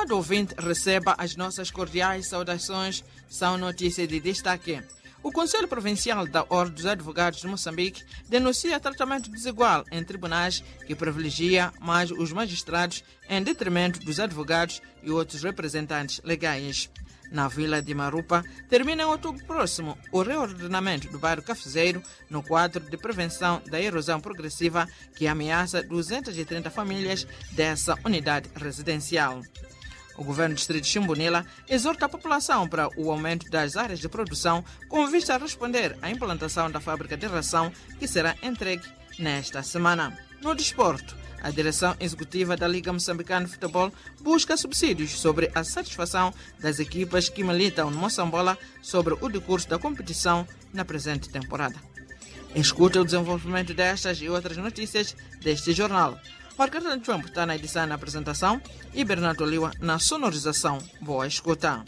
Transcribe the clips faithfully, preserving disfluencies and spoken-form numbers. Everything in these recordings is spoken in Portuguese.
Estimado ouvinte, receba as nossas cordiais saudações, são notícias de destaque. O Conselho Provincial da Ordem dos Advogados de Moçambique denuncia tratamento desigual em tribunais que privilegia mais os magistrados em detrimento dos advogados e outros representantes legais. Na vila de Marupa, termina em outubro próximo o reordenamento do bairro Cafezeiro no quadro de prevenção da erosão progressiva que ameaça duzentas e trinta famílias dessa unidade residencial. O governo do distrito de Chimbunila exorta a população para o aumento das áreas de produção com vista a responder à implantação da fábrica de ração que será entregue nesta semana. No desporto, a direção executiva da Liga Moçambicana de Futebol busca subsídios sobre a satisfação das equipas que militam no Moçambola sobre o decurso da competição na presente temporada. Escuta o desenvolvimento destas e outras notícias deste jornal. Margarida Trump está na edição e na apresentação e Bernardo Liwa na sonorização. Boa escuta.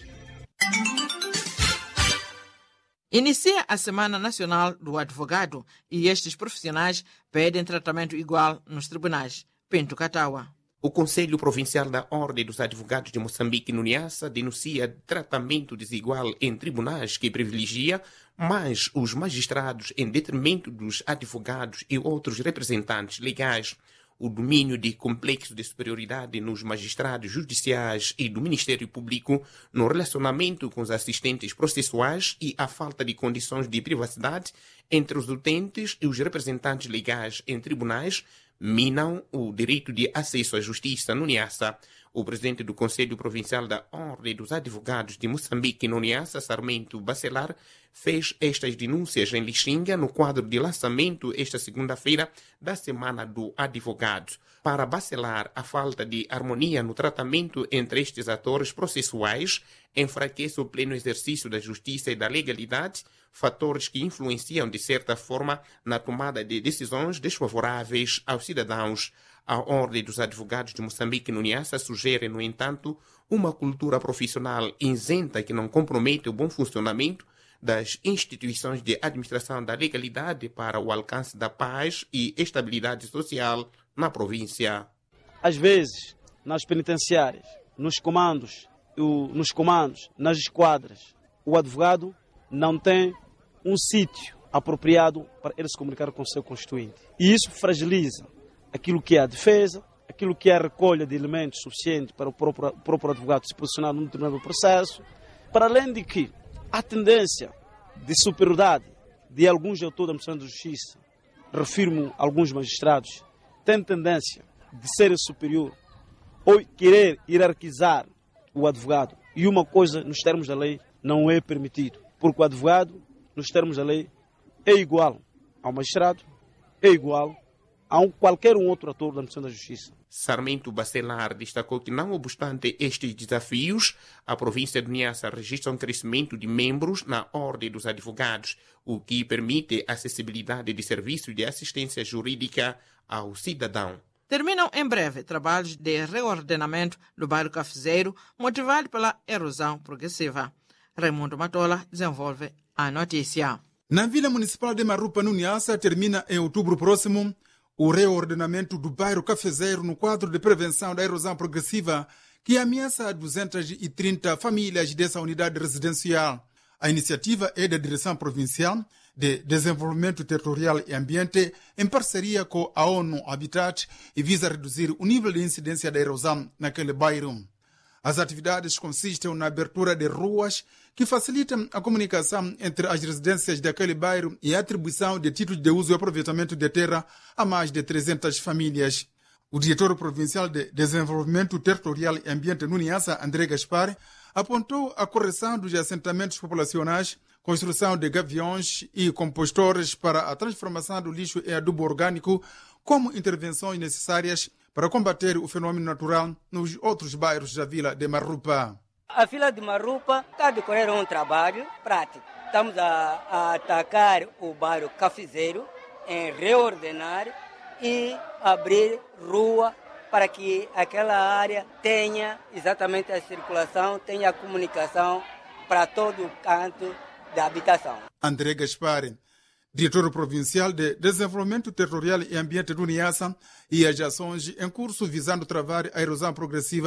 Inicia a Semana Nacional do Advogado e estes profissionais pedem tratamento igual nos tribunais. Pinto Catawa. O Conselho Provincial da Ordem dos Advogados de Moçambique, no Niassa, denuncia tratamento desigual em tribunais que privilegia mais os magistrados em detrimento dos advogados e outros representantes legais. O domínio de complexo de superioridade nos magistrados judiciais e do Ministério Público no relacionamento com os assistentes processuais e a falta de condições de privacidade entre os utentes e os representantes legais em tribunais minam o direito de acesso à justiça no Niassa. O presidente do Conselho Provincial da Ordem dos Advogados de Moçambique, no Niassa, Sarmento Bacelar, fez estas denúncias em Lixinga no quadro de lançamento esta segunda-feira da Semana do Advogado. Para Bacelar, a falta de harmonia no tratamento entre estes atores processuais enfraquece o pleno exercício da justiça e da legalidade, fatores que influenciam de certa forma na tomada de decisões desfavoráveis aos cidadãos. A Ordem dos Advogados de Moçambique, no Niassa, sugere, no entanto, uma cultura profissional isenta que não compromete o bom funcionamento das instituições de administração da legalidade para o alcance da paz e estabilidade social na província. Às vezes, nas penitenciárias, nos comandos, nos comandos, nas esquadras, o advogado não tem um sítio apropriado para ele se comunicar com o seu constituinte. E isso fragiliza aquilo que é a defesa, aquilo que é a recolha de elementos suficientes para o próprio, o próprio advogado se posicionar num determinado processo, para além de que a tendência de superioridade de alguns autores da Administração da Justiça, refiro-me a alguns magistrados, tem tendência de ser superior ou querer hierarquizar o advogado. E uma coisa, nos termos da lei, não é permitido, porque o advogado, nos termos da lei, é igual ao magistrado, é igual a um, qualquer um outro ator da Administração da Justiça. Sarmento Bacelar destacou que, não obstante estes desafios, a província de Niassa registra um crescimento de membros na Ordem dos Advogados, o que permite acessibilidade de serviços de assistência jurídica ao cidadão. Terminam em breve trabalhos de reordenamento do bairro Cafezeiro, motivado pela erosão progressiva. Raimundo Matola desenvolve a notícia. Na Vila Municipal de Marupa, no Niassa, termina em outubro próximo o reordenamento do bairro Cafezeiro no quadro de prevenção da erosão progressiva que ameaça duzentas e trinta famílias dessa unidade residencial. A iniciativa é da Direção Provincial de Desenvolvimento Territorial e Ambiente em parceria com a ONU Habitat e visa reduzir o nível de incidência da erosão naquele bairro. As atividades consistem na abertura de ruas que facilitam a comunicação entre as residências daquele bairro e a atribuição de títulos de uso e aproveitamento de terra a mais de trezentas famílias. O diretor provincial de Desenvolvimento Territorial e Ambiente no Niassa, André Gaspar, apontou a correção dos assentamentos populacionais, construção de gaviões e compostores para a transformação do lixo em adubo orgânico como intervenções necessárias para combater o fenômeno natural nos outros bairros da vila de Marupa. A vila de Marupa está a decorrer um trabalho prático. Estamos a, a atacar o bairro Cafezeiro, em reordenar e abrir rua para que aquela área tenha exatamente a circulação, tenha a comunicação para todo o canto da habitação. André Gaspar, diretor provincial de Desenvolvimento Territorial e Ambiente do Niassa, e as ações em curso visando travar a erosão progressiva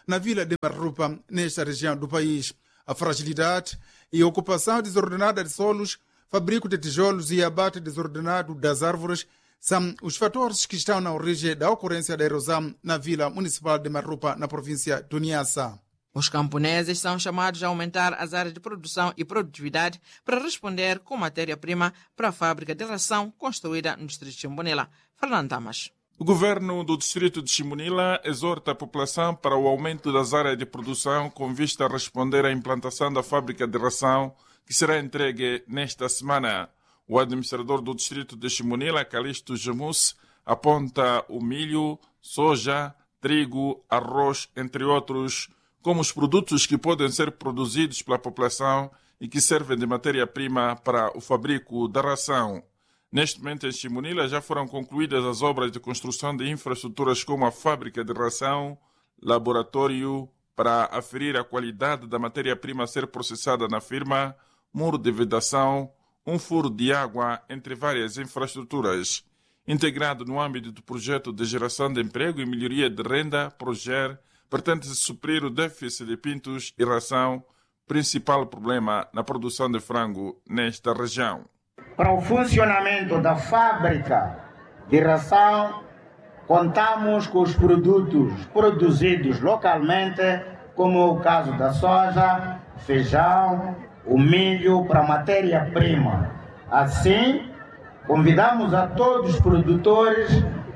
na vila de Marrupa, nesta região do país. A fragilidade e a ocupação desordenada de solos, fabrico de tijolos e abate desordenado das árvores são os fatores que estão na origem da ocorrência da erosão na vila municipal de Marrupa, na província do Niassa. Os camponeses são chamados a aumentar as áreas de produção e produtividade para responder com matéria-prima para a fábrica de ração construída no distrito de Chimbonela. Fernando Tamas. O governo do distrito de Chimbonela exorta a população para o aumento das áreas de produção com vista a responder à implantação da fábrica de ração que será entregue nesta semana. O administrador do distrito de Chimbonela, Calixto Jamus, aponta o milho, soja, trigo, arroz, entre outros, como os produtos que podem ser produzidos pela população e que servem de matéria-prima para o fabrico da ração. Neste momento, em Chimbonela, já foram concluídas as obras de construção de infraestruturas como a fábrica de ração, laboratório para aferir a qualidade da matéria-prima a ser processada na firma, muro de vedação, um furo de água, entre várias infraestruturas. Integrado no âmbito do projeto de geração de emprego e melhoria de renda, Proger, pretende suprir o déficit de pintos e ração, principal problema na produção de frango nesta região. Para o funcionamento da fábrica de ração, contamos com os produtos produzidos localmente, como o caso da soja, feijão, o milho para matéria-prima. Assim, convidamos a todos os produtores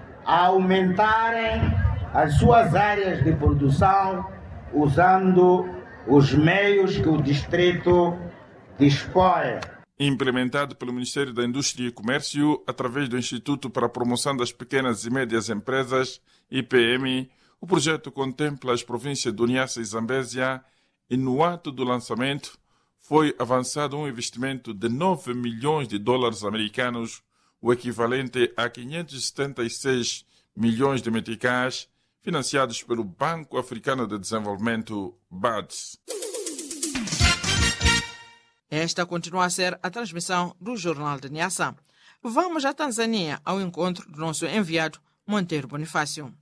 a aumentarem as suas áreas de produção usando os meios que o distrito dispõe. Implementado pelo Ministério da Indústria e Comércio através do Instituto para a Promoção das Pequenas e Médias Empresas, I P M, o projeto contempla as províncias do Niassa e Zambésia e no ato do lançamento foi avançado um investimento de nove milhões de dólares americanos, o equivalente a quinhentos e setenta e seis milhões de meticais, financiados pelo Banco Africano de Desenvolvimento, B A D S. Esta continua a ser a transmissão do Jornal de Niassa. Vamos à Tanzânia, ao encontro do nosso enviado Monteiro Bonifácio.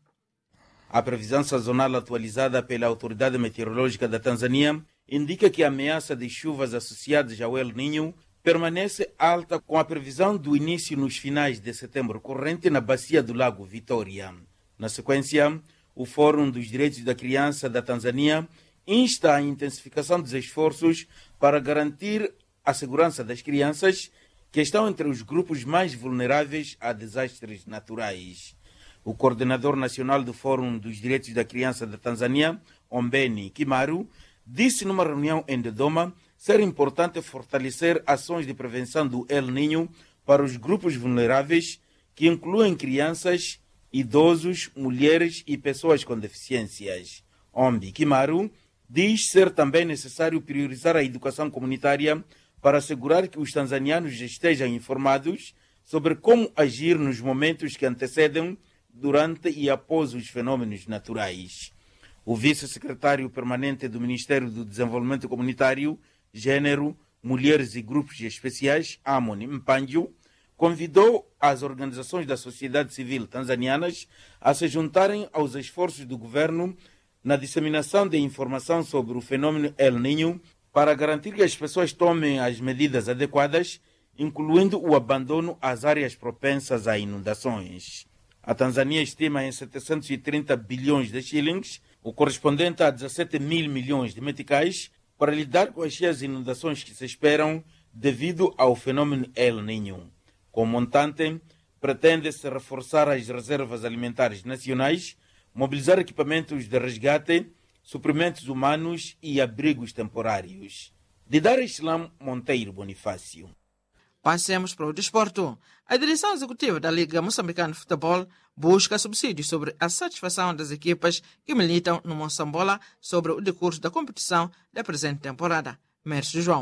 A previsão sazonal atualizada pela Autoridade Meteorológica da Tanzânia indica que a ameaça de chuvas associadas ao El Niño permanece alta, com a previsão do início nos finais de setembro corrente na bacia do Lago Vitória. Na sequência, o Fórum dos Direitos da Criança da Tanzânia insta a intensificação dos esforços para garantir a segurança das crianças que estão entre os grupos mais vulneráveis a desastres naturais. O coordenador nacional do Fórum dos Direitos da Criança da Tanzânia, Ombeni Kimaru, disse numa reunião em Dodoma ser importante fortalecer ações de prevenção do El Niño para os grupos vulneráveis, que incluem crianças, idosos, mulheres e pessoas com deficiências. Ombi Kimaru diz ser também necessário priorizar a educação comunitária para assegurar que os tanzanianos estejam informados sobre como agir nos momentos que antecedem, durante e após os fenômenos naturais. O vice-secretário permanente do Ministério do Desenvolvimento Comunitário, Gênero, Mulheres e Grupos Especiais, Amon Mpanju, convidou as organizações da sociedade civil tanzanianas a se juntarem aos esforços do governo na disseminação de informação sobre o fenômeno El Niño para garantir que as pessoas tomem as medidas adequadas, incluindo o abandono às áreas propensas a inundações. A Tanzânia estima em setecentos e trinta bilhões de shillings, o correspondente a dezassete mil milhões de meticais, para lidar com as cheias inundações que se esperam devido ao fenômeno El Niño. Com o montante, pretende-se reforçar as reservas alimentares nacionais, mobilizar equipamentos de resgate, suprimentos humanos e abrigos temporários. De Dar es Salaam, Monteiro Bonifácio. Passemos para o desporto. A direção executiva da Liga Moçambicana de Futebol busca subsídios sobre a satisfação das equipas que militam no Moçambola sobre o decurso da competição da presente temporada. Mércio João.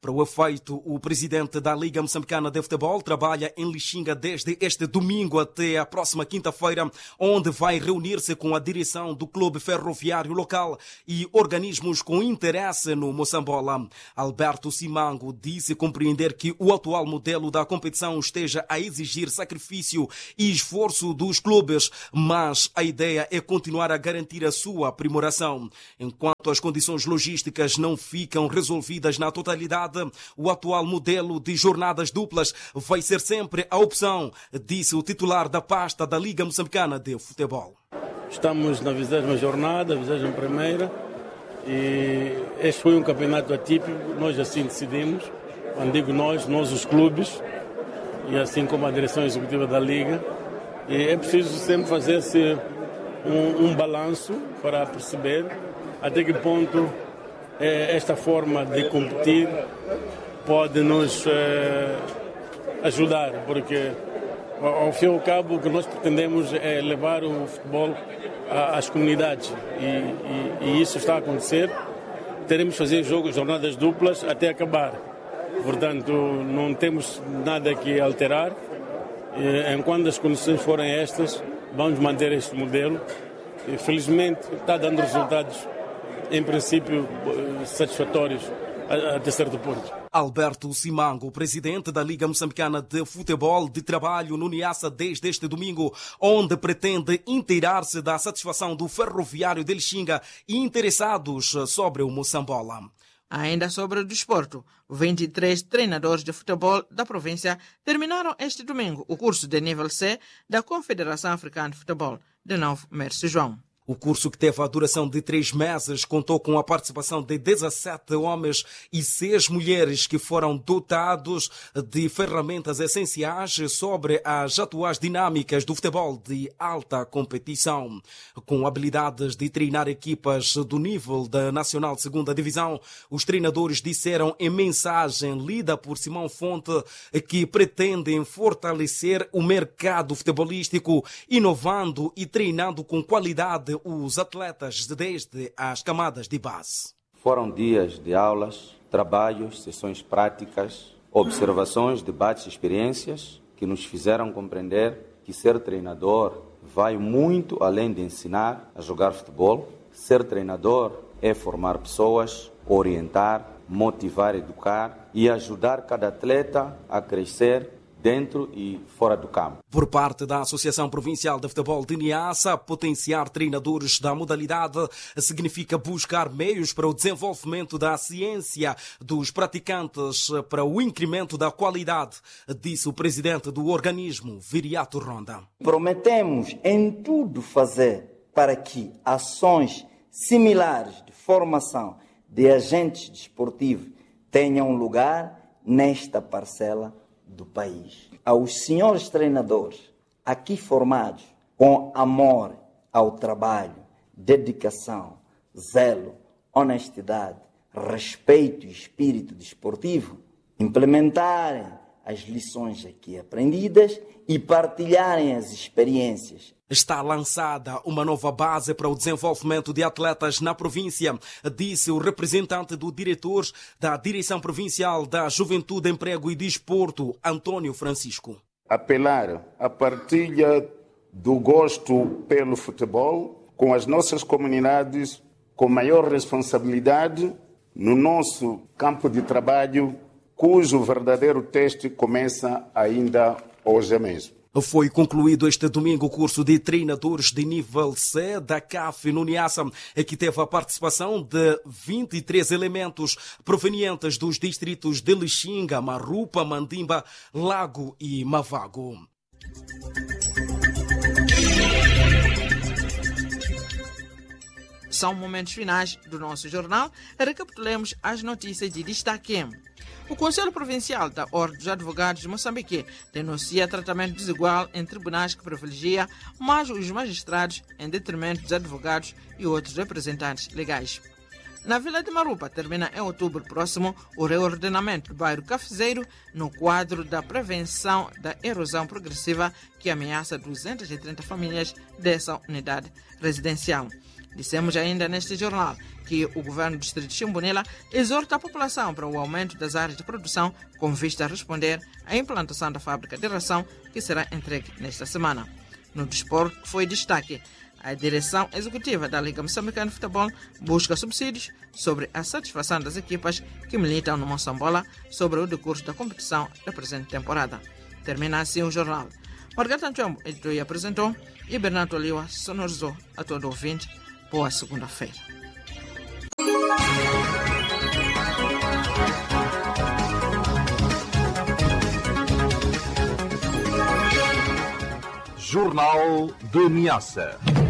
Para o efeito, o presidente da Liga Moçambicana de Futebol trabalha em Lixinga desde este domingo até a próxima quinta-feira, onde vai reunir-se com a direção do clube ferroviário local e organismos com interesse no Moçambola. Alberto Simango disse compreender que o atual modelo da competição esteja a exigir sacrifício e esforço dos clubes, mas a ideia é continuar a garantir a sua aprimoração. Enquanto as condições logísticas não ficam resolvidas na totalidade, o atual modelo de jornadas duplas vai ser sempre a opção, disse o titular da pasta da Liga Moçambicana de Futebol. Estamos na vigésima jornada, vigésima primeira, e este foi um campeonato atípico, nós assim decidimos, quando digo nós, nós os clubes, e assim como a direção executiva da Liga, e é preciso sempre fazer-se um, um balanço para perceber até que ponto eh, esta forma de competir pode nos eh, ajudar, porque ao fim e ao cabo o que nós pretendemos é levar o futebol às comunidades e, e, e isso está a acontecer. Teremos que fazer jogos, jornadas duplas até acabar, portanto não temos nada que alterar. Enquanto as condições forem estas, vamos manter este modelo e felizmente está dando resultados em princípio satisfatórios até certo ponto. Alberto Simango, presidente da Liga Moçambicana de Futebol, de trabalho no Niassa desde este domingo, onde pretende inteirar-se da satisfação do ferroviário de Lixinga e interessados sobre o Moçambola. Ainda sobre o desporto, vinte e três treinadores de futebol da província terminaram este domingo o curso de nível C da Confederação Africana de Futebol, de Novo Mércio João. O curso, que teve a duração de três meses, contou com a participação de dezassete homens e seis mulheres que foram dotados de ferramentas essenciais sobre as atuais dinâmicas do futebol de alta competição. Com habilidades de treinar equipas do nível da Nacional de Segunda Divisão, os treinadores disseram em mensagem lida por Simão Fonte que pretendem fortalecer o mercado futebolístico, inovando e treinando com qualidade os atletas desde as camadas de base. Foram dias de aulas, trabalhos, sessões práticas, observações, debates e experiências que nos fizeram compreender que ser treinador vai muito além de ensinar a jogar futebol. Ser treinador é formar pessoas, orientar, motivar, educar e ajudar cada atleta a crescer dentro e fora do campo. Por parte da Associação Provincial de Futebol de Niassa, potenciar treinadores da modalidade significa buscar meios para o desenvolvimento da ciência dos praticantes para o incremento da qualidade, disse o presidente do organismo, Viriato Ronda. Prometemos em tudo fazer para que ações similares de formação de agentes desportivos tenham lugar nesta parcela do país. Aos senhores treinadores aqui formados com amor ao trabalho, dedicação, zelo, honestidade, respeito e espírito desportivo, implementarem as lições aqui aprendidas e partilharem as experiências. Está lançada uma nova base para o desenvolvimento de atletas na província, disse o representante do diretor da Direção Provincial da Juventude, Emprego e Desporto, Antônio Francisco. Apelar à partilha do gosto pelo futebol com as nossas comunidades com maior responsabilidade no nosso campo de trabalho, cujo verdadeiro teste começa ainda hoje mesmo. Foi concluído este domingo o curso de treinadores de nível C da C A F no Niassa, que teve a participação de vinte e três elementos provenientes dos distritos de Lixinga, Marupa, Mandimba, Lago e Mavago. São momentos finais do nosso jornal. Recapitulemos as notícias de destaque. O Conselho Provincial da Ordem dos Advogados de Moçambique denuncia tratamento desigual em tribunais que privilegia mais os magistrados em detrimento dos advogados e outros representantes legais. Na Vila de Marupa, termina em outubro próximo o reordenamento do bairro Cafezeiro no quadro da prevenção da erosão progressiva que ameaça duzentas e trinta famílias dessa unidade residencial. Dissemos ainda neste jornal que o governo do distrito de Chimbunila exorta a população para o aumento das áreas de produção com vista a responder à implantação da fábrica de ração que será entregue nesta semana. No desporto, foi destaque: a direção executiva da Liga Moçambicana de Futebol busca subsídios sobre a satisfação das equipas que militam no Moçambola sobre o decurso da competição da presente temporada. Termina assim o jornal. Margarita Anchombo editou e apresentou, e Bernardo Oliva sonorizou a todo ouvinte. Boa segunda-feira. Jornal de Niassa.